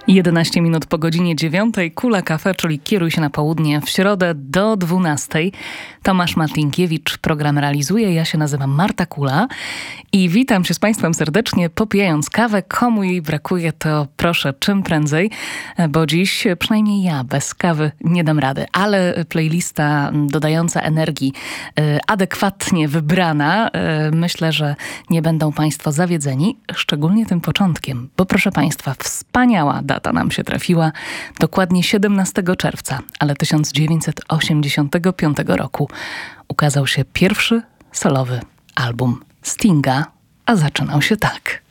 11 minut po godzinie 9. Kula Cafe, czyli Kieruj się na południe, w środę do 12. Tomasz Martinkiewicz program realizuje. Ja się nazywam Marta Kula i witam się z Państwem serdecznie, popijając kawę. Komu jej brakuje, to proszę czym prędzej, bo dziś przynajmniej ja bez kawy nie dam rady. Ale playlista dodająca energii, adekwatnie wybrana, myślę, że nie będą Państwo zawiedzeni, szczególnie tym początkiem, bo proszę Państwa, wspaniała data nam się trafiła, dokładnie 17 czerwca, ale 1985 roku ukazał się pierwszy solowy album Stinga, a zaczynał się tak.